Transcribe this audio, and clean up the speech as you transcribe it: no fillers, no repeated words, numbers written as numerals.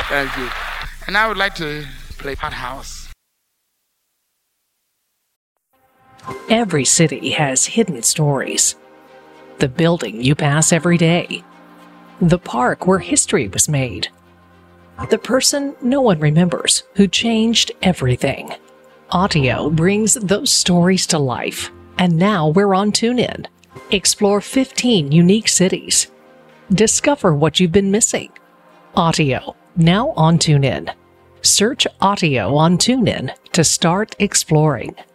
Thank you. And I would like to play Hot House. Every city has hidden stories. The building you pass every day. The park where history was made. The person no one remembers who changed everything. Audio brings those stories to life. And now we're on TuneIn. Explore 15 unique cities. Discover what you've been missing. Audio, now on TuneIn. Search Audio on TuneIn to start exploring.